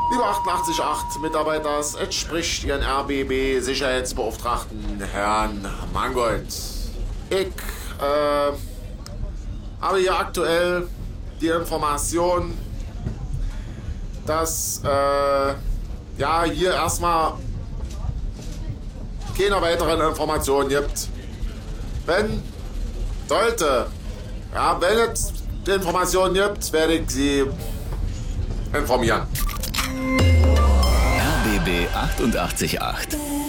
Lieber 88.8 Mitarbeiter, es spricht Ihren RBB-Sicherheitsbeauftragten Herrn Mangold. Ich habe hier aktuell die Information, dass hier erstmal keine weiteren Informationen gibt. Wenn es Informationen gibt, werde ich Sie informieren. RBB 88.8